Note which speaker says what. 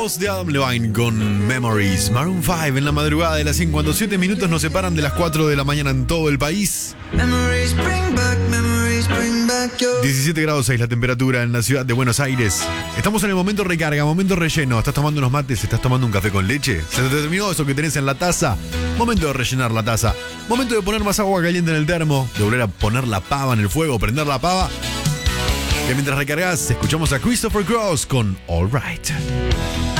Speaker 1: De Adam Levine con Memories. Maroon 5 en la madrugada de las 100, cuando 7 minutos nos separan de las 4 de la mañana en todo el país. 17 grados 6 la temperatura en la ciudad de Buenos Aires. Estamos en el momento recarga, momento relleno. ¿Estás tomando unos mates? ¿Estás tomando un café con leche? ¿Se te terminó eso que tenés en la taza? Momento de rellenar la taza. Momento de poner más agua caliente en el termo. De volver a poner la pava en el fuego, prender la pava. Que mientras recargas, escuchamos a Christopher Cross con All Right.